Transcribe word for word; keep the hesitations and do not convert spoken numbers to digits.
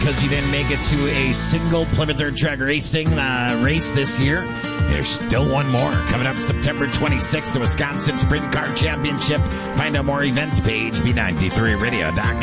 because you didn't make it to a single Plymouth Dirt Track Racing uh, race this year. There's still one more coming up September twenty-sixth, the Wisconsin Sprint Car Championship. Find out more events page, B ninety-three radio dot com.